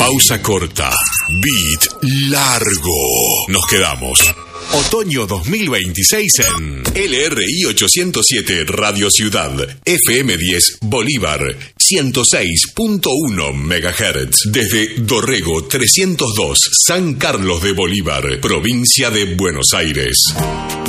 Pausa corta. Beat largo. Nos quedamos. Otoño 2026 en LRI 807 Radio Ciudad, FM 10 Bolívar, 106.1 MHz. Desde Dorrego 302, San Carlos de Bolívar, provincia de Buenos Aires.